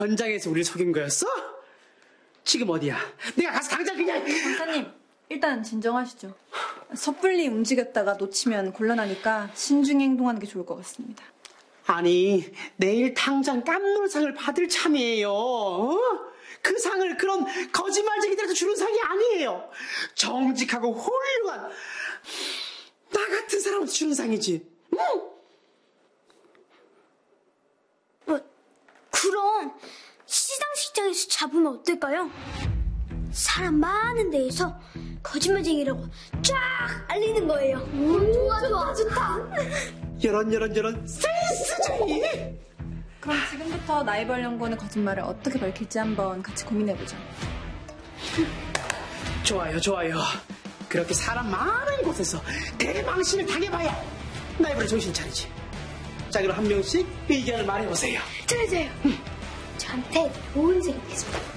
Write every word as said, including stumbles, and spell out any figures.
현장에서 우리를 속인 거였어? 지금 어디야? 내가 가서 당장 그냥... 강사님, 일단 진정하시죠. 섣불리 움직였다가 놓치면 곤란하니까 신중히 행동하는 게 좋을 것 같습니다. 아니, 내일 당장 깜놀상을 받을 참이에요. 어? 그 상을 그런 거짓말쟁이들한테 주는 상이 아니에요. 정직하고 훌륭한 나 같은 사람한테 주는 상이지. 응? 어, 그럼 시상식장에서 잡으면 어떨까요? 사람 많은 데에서 거짓말쟁이라고 쫙 알리는 거예요. 오, 좋아 좋아 좋다. 이런 이런 이런 센스쟁이. 그럼 지금부터 나이벌 연구원의 거짓말을 어떻게 밝힐지 한번 같이 고민해보죠. 좋아요 좋아요. 그렇게 사람 많은 곳에서 대망신을 당해봐야 나이벌의 정신 차리지. 자, 그럼 한 명씩 의견을 말해보세요. 저요 저요. 저한테 좋은 생각이 있습니다.